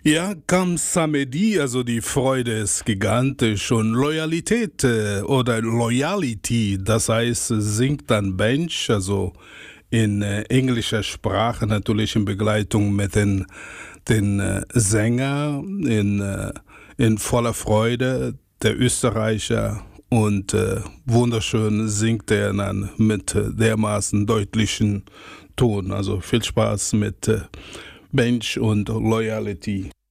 Ja, Kam Samedi, also die Freude ist gigantisch und Loyalität oder Loyalty, das heißt, singt dann Bench, also in englischer Sprache natürlich in Begleitung mit den Sänger in voller Freude, der Österreicher und wunderschön singt er dann mit dermaßen deutlichen Ton. Also viel Spaß mit Bench und Loyalty.